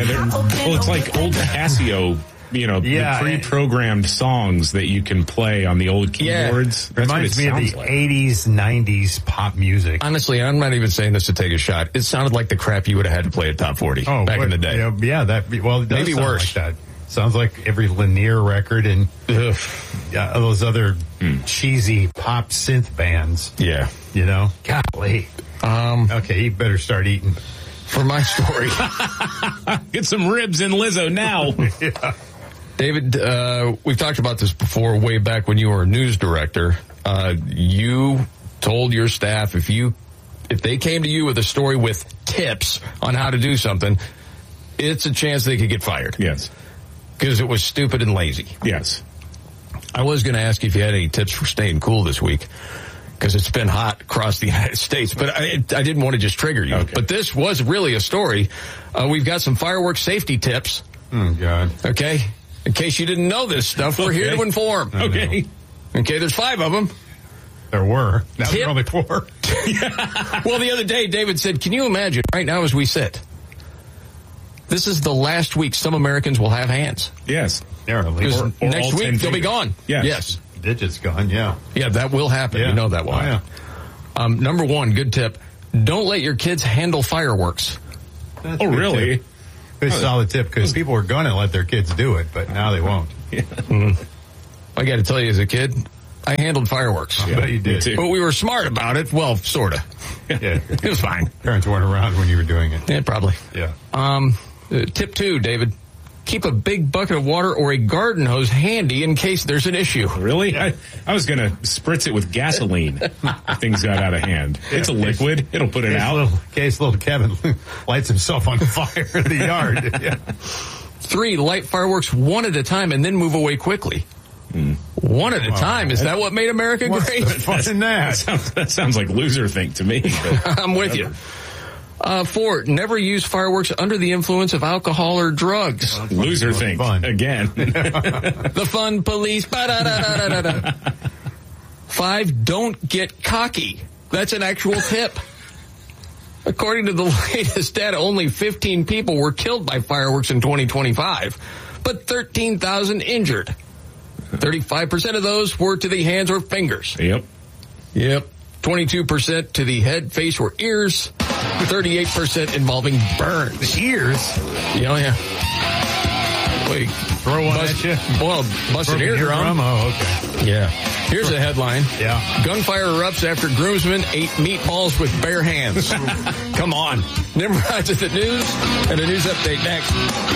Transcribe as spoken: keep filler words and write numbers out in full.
they're, well, it's like old Casio, you know, yeah, the pre-programmed songs that you can play on the old keyboards. Yeah. That's Reminds what it me of sounds the like. eighties, nineties pop music. Honestly, I'm not even saying this to take a shot. It sounded like the crap you would have had to play at Top forty oh, back what, in the day. Yeah, yeah that well, it does maybe sound worse. Like that. Sounds like every Lanier record and uh, those other mm. cheesy pop synth bands. Yeah, you know, golly. Um, okay, you better start eating. For my story, get some ribs in Lizzo now. Yeah. David, uh, we've talked about this before, way back when you were a news director. Uh, you told your staff if you, if they came to you with a story with tips on how to do something, it's a chance they could get fired. Yes. Because it was stupid and lazy. Yes. I was going to ask you if you had any tips for staying cool this week, because it's been hot across the United States, but I, I didn't want to just trigger you. Okay. But this was really a story. Uh, we've got some fireworks safety tips. Oh, God. Okay. In case you didn't know this stuff, we're okay. here to inform. Okay. Okay, there's five of them. There were. Now Tip. there are only four. Well, the other day, David said, can you imagine right now as we sit? This is the last week some Americans will have hands. Yes. Or, or next week, they'll be gone. Yes. yes. Digits gone, yeah. Yeah, that will happen. Yeah. You know that will oh, yeah. Um, number one, good tip. Don't let your kids handle fireworks. That's oh, really? Tip. Good oh, solid tip, because people were going to let their kids do it, but now they won't. Yeah. Mm. I got to tell you, as a kid, I handled fireworks. I bet you did. But we were smart about it. Well, sort of. Yeah. It was fine. Parents weren't around when you were doing it. Yeah, probably. Yeah. Um, uh, tip two, David. Keep a big bucket of water or a garden hose handy in case there's an issue. Really? I, I was going to spritz it with gasoline if things got out of hand. Yeah. It's a liquid. It'll put it case out. Little, case little Kevin lights himself on fire in the yard. Yeah. Three, light fireworks one at a time and then move away quickly. Mm. One at a time. Is that what made America great? What's in that? That sounds, that sounds like loser think to me. I'm with you. Uh, four, never use fireworks under the influence of alcohol or drugs. Well, loser think fun. Again. The fun police. Ba-da-da-da-da-da. Five, don't get cocky. That's an actual tip. According to the latest data, only fifteen people were killed by fireworks in twenty twenty-five, but thirteen thousand injured. thirty-five percent of those were to the hands or fingers. Yep. Yep. twenty-two percent to the head, face, or ears. thirty-eight percent involving burns. Ears? Yeah, yeah. Wait. Throw one bust, at you? Well, bust an eardrum. Oh, okay. Yeah. Here's a headline. Yeah. Gunfire erupts after groomsmen ate meatballs with bare hands. Come on. Nimrod's at the news and a news update next.